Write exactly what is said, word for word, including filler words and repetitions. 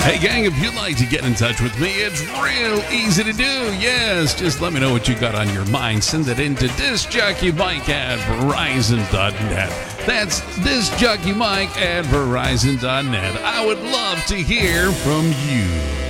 Hey, gang, if you'd like to get in touch with me, it's real easy to do. Yes, just let me know what you got on your mind. Send it in to discjockeymike at verizon dot net. That's discjockeymike at verizon dot net. I would love to hear from you.